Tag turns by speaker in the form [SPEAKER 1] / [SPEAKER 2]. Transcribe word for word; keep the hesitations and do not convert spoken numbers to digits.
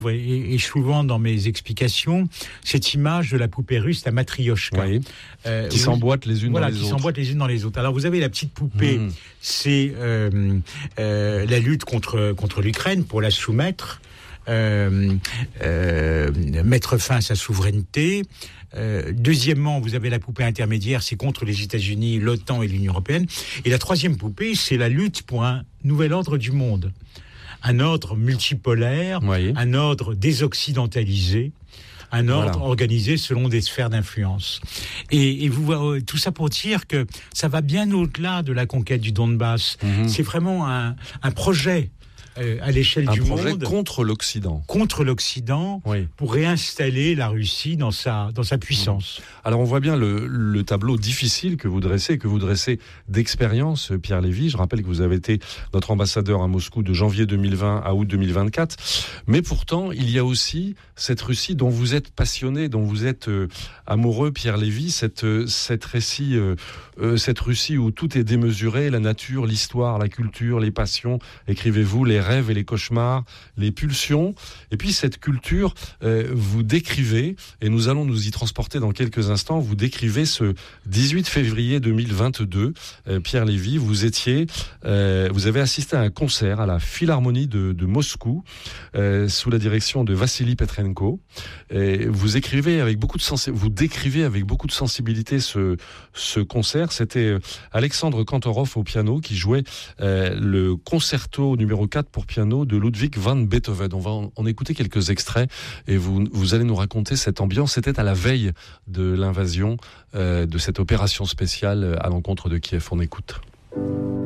[SPEAKER 1] Et, et souvent dans mes explications, cette image de la poupée russe, la matrioshka,
[SPEAKER 2] oui. euh, qui s'emboîtent les unes
[SPEAKER 1] voilà,
[SPEAKER 2] dans les
[SPEAKER 1] qui
[SPEAKER 2] autres.
[SPEAKER 1] s'emboîtent les unes dans les autres. Alors vous avez la petite poupée, mmh. c'est euh, euh, la lutte contre contre l'Ukraine pour la soumettre, euh, euh, mettre fin à sa souveraineté. Euh, deuxièmement, vous avez la poupée intermédiaire, c'est contre les États-Unis, l'OTAN et l'Union européenne. Et la troisième poupée, c'est la lutte pour un nouvel ordre du monde. Un ordre multipolaire, oui. un ordre désoccidentalisé, un ordre voilà. organisé selon des sphères d'influence. Et, et vous, tout ça pour dire que ça va bien au-delà de la conquête du Donbass. Mm-hmm. C'est vraiment un, un projet euh, à l'échelle
[SPEAKER 2] un
[SPEAKER 1] du monde.
[SPEAKER 2] Un projet contre l'Occident.
[SPEAKER 1] Contre l'Occident, oui. pour réinstaller la Russie dans sa, dans sa puissance.
[SPEAKER 2] Mmh. Alors on voit bien le, le tableau difficile que vous dressez, que vous dressez d'expérience, Pierre Lévy. Je rappelle que vous avez été notre ambassadeur à Moscou de janvier deux mille vingt à août deux mille vingt-quatre. Mais pourtant, il y a aussi cette Russie dont vous êtes passionné, dont vous êtes euh, amoureux, Pierre Lévy, cette, euh, cette, récit, euh, euh, cette Russie où tout est démesuré, la nature, l'histoire, la culture, les passions, écrivez-vous, les rêves et les cauchemars, les pulsions. Et puis cette culture, euh, vous décrivez, et nous allons nous y transporter dans quelques instants, vous décrivez ce dix-huit février deux mille vingt-deux. Euh, Pierre Lévy, vous étiez, euh, vous avez assisté à un concert à la Philharmonie de, de Moscou, euh, sous la direction de Vassili Petrenko. Et vous écrivez avec beaucoup de sens, vous décrivez avec beaucoup de sensibilité ce, ce concert. C'était Alexandre Kantorov au piano qui jouait euh, le concerto numéro quatre pour piano de Ludwig van Beethoven. On va en, en écouter quelques extraits et vous, vous allez nous raconter cette ambiance. C'était à la veille de l'invasion, euh, de cette opération spéciale à l'encontre de Kiev. On écoute.